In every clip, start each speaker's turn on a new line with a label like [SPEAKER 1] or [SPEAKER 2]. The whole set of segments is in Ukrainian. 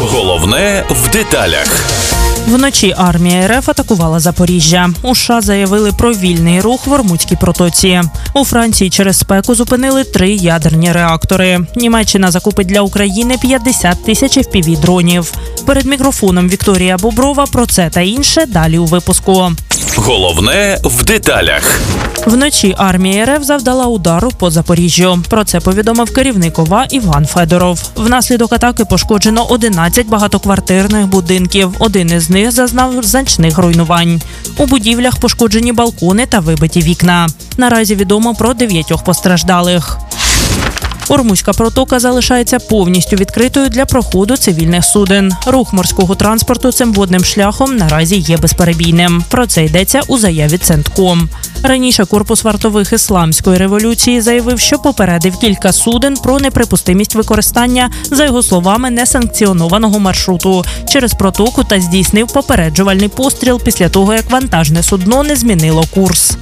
[SPEAKER 1] Головне в деталях.
[SPEAKER 2] Вночі армія РФ атакувала Запоріжжя. У США заявили про вільний рух в Ормутській протоці. У Франції через спеку зупинили 3 ядерні реактори. Німеччина закупить для України 50 тисяч FPV-дронів. Перед мікрофоном Вікторія Боброва про це та інше далі у випуску.
[SPEAKER 1] Головне в деталях.
[SPEAKER 2] Вночі армія РФ завдала удару по Запоріжжю. Про це повідомив керівник ОВА Іван Федоров. Внаслідок атаки пошкоджено 11 багатоквартирних будинків. Один із них зазнав значних руйнувань. У будівлях пошкоджені балкони та вибиті вікна. Наразі відомо про 9 постраждалих. Ормутська протока залишається повністю відкритою для проходу цивільних суден. Рух морського транспорту цим водним шляхом наразі є безперебійним. Про це йдеться у заяві Центком. Раніше корпус вартових Ісламської революції заявив, що попередив кілька суден про неприпустимість використання, за його словами, несанкціонованого маршруту через протоку та здійснив попереджувальний постріл після того, як вантажне судно не змінило курс.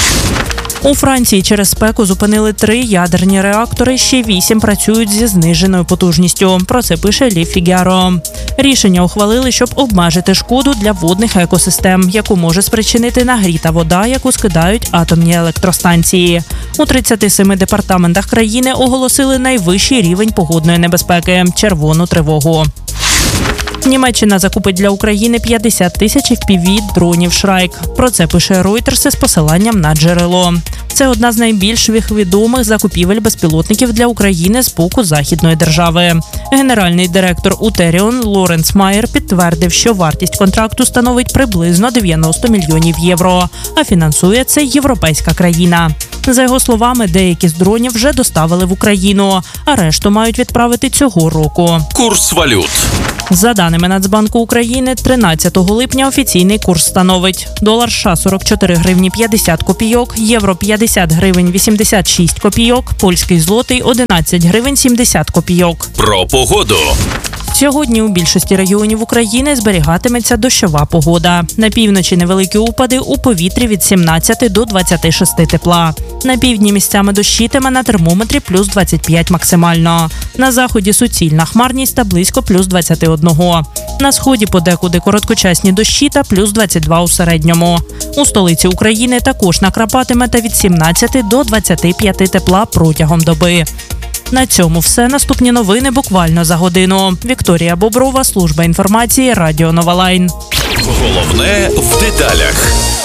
[SPEAKER 2] У Франції через спеку зупинили 3 ядерні реактори, ще 8 працюють зі зниженою потужністю. Про це пише Лі Фігаро. Рішення ухвалили, щоб обмежити шкоду для водних екосистем, яку може спричинити нагріта вода, яку скидають атомні електростанції. У 37 департаментах країни оголосили найвищий рівень погодної небезпеки – червону тривогу. Німеччина закупить для України 50 тисяч FPV-дронів «Шрайк». Про це пише Reuters з посиланням на джерело. Це одна з найбільш відомих закупівель безпілотників для України з боку західної держави. Генеральний директор Утеріон Лоренс Майер підтвердив, що вартість контракту становить приблизно 90 мільйонів євро, а фінансує це європейська країна. За його словами, деякі з дронів вже доставили в Україну, а решту мають відправити цього року.
[SPEAKER 1] Курс валют.
[SPEAKER 2] За даними Нацбанку України, 13 липня офіційний курс становить: долар США – 44 гривні 50 копійок, євро – 50 гривень 86 копійок, польський злотий – 11 гривень 70 копійок.
[SPEAKER 1] Про погоду.
[SPEAKER 2] Сьогодні у більшості регіонів України зберігатиметься дощова погода. На півночі невеликі опади, у повітрі від 17 до 26 тепла. На півдні місцями дощитиме, на термометрі плюс 25 максимально. На заході суцільна хмарність та близько плюс 21. На сході подекуди короткочасні дощі та плюс 22 у середньому. У столиці України також накрапатиме та від 17 до 25 тепла протягом доби. На цьому все. Наступні новини буквально за годину. Вікторія Боброва, служба інформації, Радіо Нова Лайн.
[SPEAKER 1] Головне в деталях.